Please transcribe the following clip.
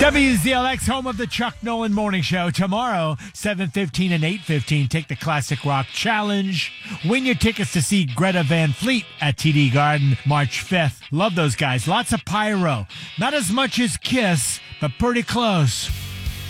WZLX, home of the Chuck Nolan Morning Show. Tomorrow, 7:15 and 8:15, take the Classic Rock Challenge. Win your tickets to see Greta Van Fleet at TD Garden March 5th. Love those guys. Lots of pyro. Not as much as Kiss, but pretty close.